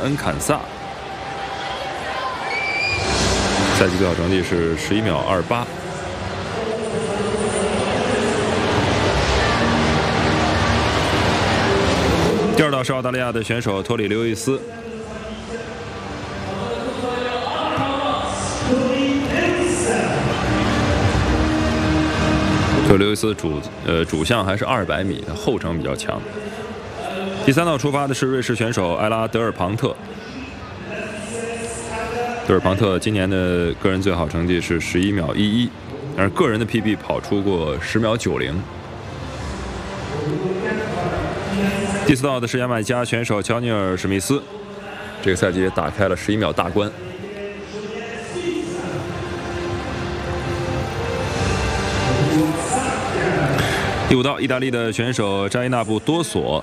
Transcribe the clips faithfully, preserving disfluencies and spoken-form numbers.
恩坎萨，赛季最好成绩是十一秒二八。第二道是澳大利亚的选手托里·刘易斯。托里·刘易斯主呃主项还是二百米，他后程比较强。第三道出发的是瑞士选手埃拉德尔庞特。德尔庞特今年的个人最好成绩是十一秒一一，但是个人的 P B 跑出过十秒九零。第四道的是牙买加选手乔尼尔·史密斯，这个赛季也打开了十一秒大关。第五道，意大利的选手扎伊纳布·多索。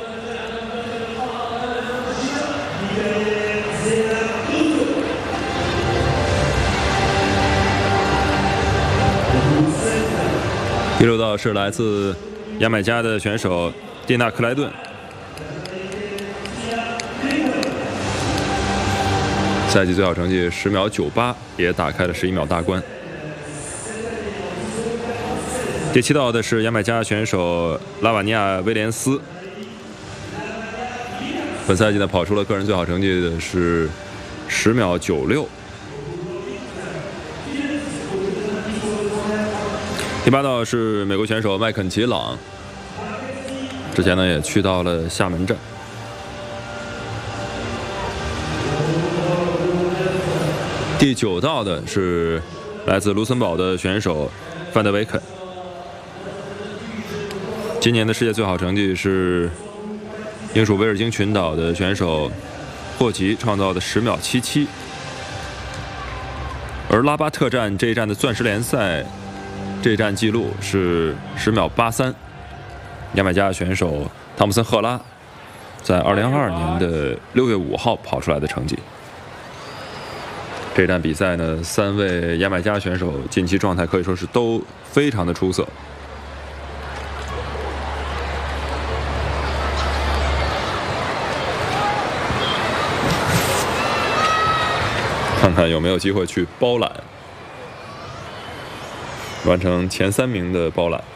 第六道是来自牙买加的选手蒂娜·克莱顿，赛季最好成绩十秒九八，也打开了十一秒大关。第七道的是牙买加选手拉瓦尼亚·威廉斯，本赛季呢跑出了个人最好成绩的是十秒九六。第八道是美国选手麦肯齐·朗，之前呢也去到了厦门站。第九道的是来自卢森堡的选手范德维肯，今年的世界最好成绩是英属威尔京群岛的选手霍吉创造的十秒七七，而拉巴特站这一站的钻石联赛这一站记录是十秒八三，牙买加选手汤姆森·赫拉在二零二二年的六月五号跑出来的成绩。这站比赛呢，三位牙买加选手近期状态可以说是都非常的出色。看看有没有机会去包揽，完成前三名的包揽。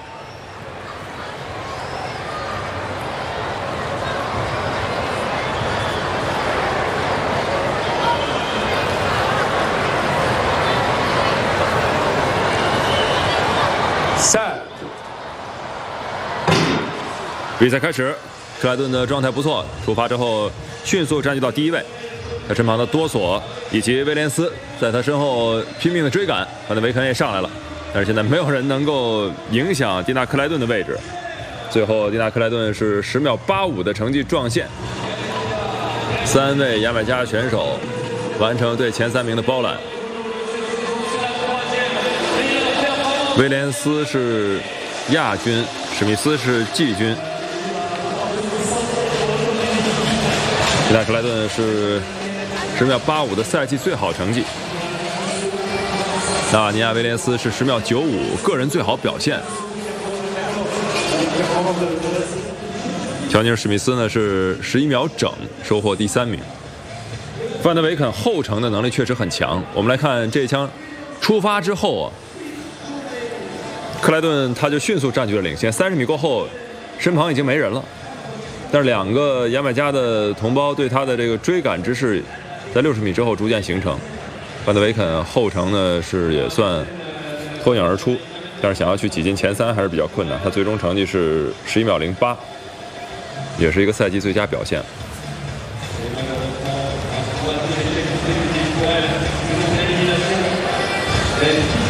比赛开始，克莱顿的状态不错，出发之后迅速占据到第一位。他身旁的多索以及威廉斯在他身后拼命的追赶，范德维肯也上来了，但是现在没有人能够影响蒂娜·克莱顿的位置。最后，蒂娜·克莱顿是十秒八五的成绩撞线。三位牙买加选手完成对前三名的包揽。威廉斯是亚军，史密斯是季军。蒂娜·克莱顿是十秒八五的赛季最好成绩。纳瓦尼亚·威廉斯是十秒九五，个人最好表现。乔尼尔·史密斯呢是十一秒整，收获第三名。范德维肯后程的能力确实很强。我们来看这一枪出发之后啊，克莱顿他就迅速占据了领先，三十米过后，身旁已经没人了。但是两个牙买加的同胞对他的这个追赶之势，在六十米之后逐渐形成。范德维肯后程呢是也算脱颖而出，但是想要去挤进前三还是比较困难。他最终成绩是十一秒零八，也是一个赛季最佳表现。 对。